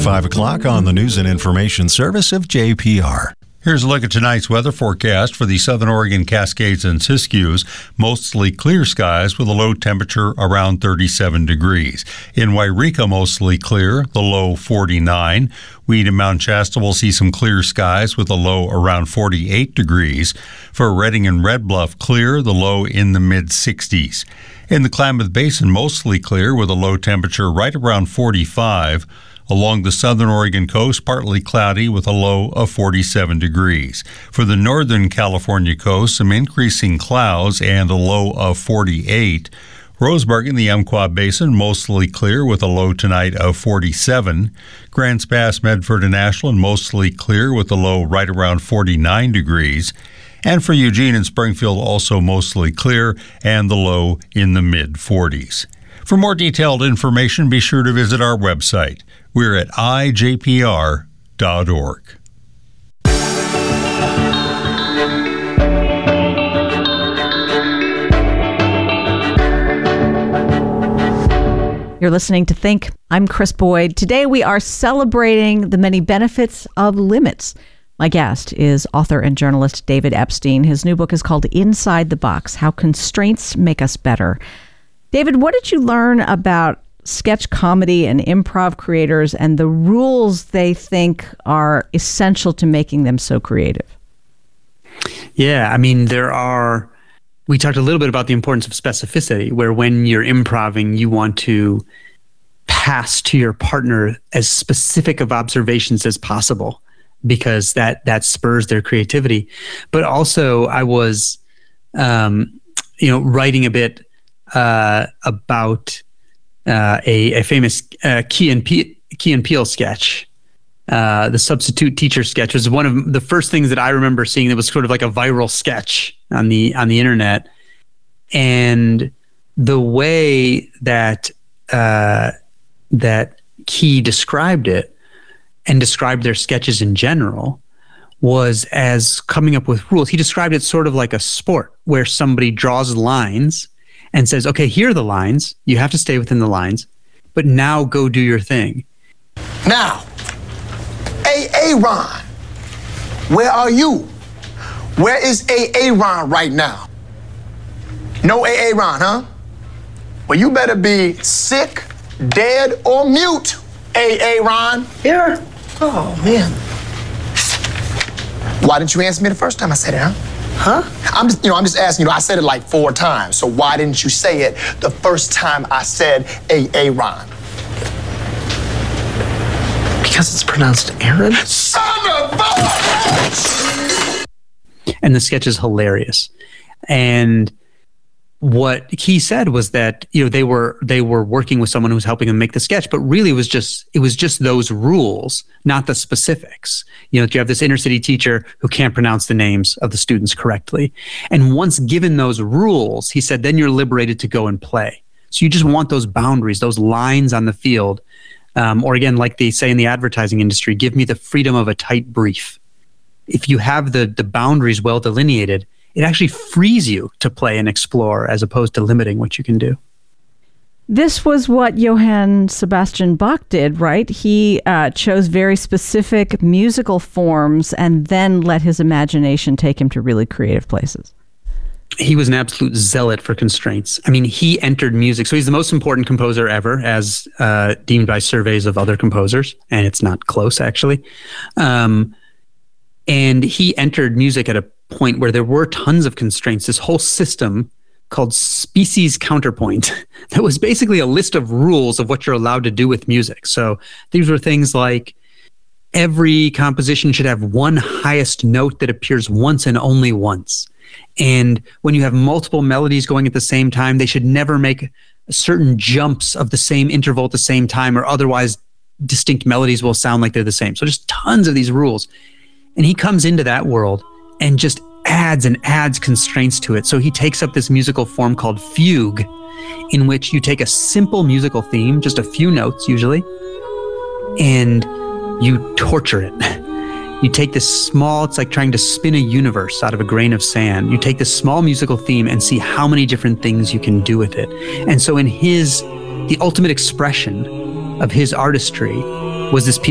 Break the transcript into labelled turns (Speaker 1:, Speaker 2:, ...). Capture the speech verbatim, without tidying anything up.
Speaker 1: five o'clock on the News and Information Service of J P R.
Speaker 2: Here's a look at tonight's weather forecast for the Southern Oregon Cascades and Siskiyous. Mostly clear skies with a low temperature around thirty-seven degrees. In Wairika, mostly clear, the low forty-nine. Weed and Mount Shasta will see some clear skies with a low around forty-eight degrees. For Redding and Red Bluff, clear, the low in the mid-sixties. In the Klamath Basin, mostly clear with a low temperature right around forty-five. Along the southern Oregon coast, partly cloudy with a low of forty-seven degrees. For the northern California coast, some increasing clouds and a low of forty-eight. Roseburg in the Umpqua Basin, mostly clear with a low tonight of forty-seven. Grants Pass, Medford, and Ashland, mostly clear with a low right around forty-nine degrees. And for Eugene and Springfield, also mostly clear and the low in the mid-forties. For more detailed information, be sure to visit our website. We're at I J P R dot org.
Speaker 3: You're listening to Think. I'm Chris Boyd. Today we are celebrating the many benefits of limits. My guest is author and journalist David Epstein. His new book is called Inside the Box: How Constraints Make Us Better. David, what did you learn about sketch comedy and improv creators and the rules they think are essential to making them so creative?
Speaker 4: Yeah, I mean, there are, we talked a little bit about the importance of specificity, where when you're improving, you want to pass to your partner as specific of observations as possible, because that, that spurs their creativity. But also I was, um, you know, writing a bit uh, about Uh, a, a famous uh, Key and Pe- Key and Peele sketch, uh, the substitute teacher sketch, was one of the first things that I remember seeing that was sort of like a viral sketch on the on the internet. And the way that uh, that Key described it and described their sketches in general was as coming up with rules. He described it sort of like a sport where somebody draws lines and says, okay, here are the lines. You have to stay within the lines, but now go do your thing.
Speaker 5: Now, Aaron, where are you? Where is Aaron right now? No Aaron, huh? Well, you better be sick, dead, or mute, Aaron. Here? Oh, man. Why didn't you answer me the first time I said it, huh? Huh? I'm just, you know, I'm just asking, you know, I said it like four times, so why didn't you say it the first time I said Aaron?
Speaker 6: Because it's pronounced Aaron?
Speaker 5: Son of a bitch!
Speaker 4: And the sketch is hilarious. And what he said was that, you know, they were they were working with someone who was helping them make the sketch, but really it was just it was just those rules, not the specifics. You know, you have this inner city teacher who can't pronounce the names of the students correctly. And once given those rules, he said, then you're liberated to go and play. So you just want those boundaries, those lines on the field. Um, or again, like they say in the advertising industry, give me the freedom of a tight brief. If you have the the boundaries well delineated, it actually frees you to play and explore as opposed to limiting what you can do.
Speaker 3: This was what Johann Sebastian Bach did, right? He uh, chose very specific musical forms and then let his imagination take him to really creative places.
Speaker 4: He was an absolute zealot for constraints. I mean, he entered music. So he's the most important composer ever, as uh, deemed by surveys of other composers. And it's not close, actually. Um, and he entered music at a point where there were tons of constraints. This whole system called species counterpoint that was basically a list of rules of what you're allowed to do with music. So these were things like every composition should have one highest note that appears once and only once. And when you have multiple melodies going at the same time, they should never make certain jumps of the same interval at the same time, or otherwise distinct melodies will sound like they're the same. So just tons of these rules. And he comes into that world and just adds and adds constraints to it. So he takes up this musical form called fugue, in which you take a simple musical theme, just a few notes usually, and you torture it. You take this small, it's like trying to spin a universe out of a grain of sand. You take this small musical theme and see how many different things you can do with it. And so in his, the ultimate expression of his artistry was this piece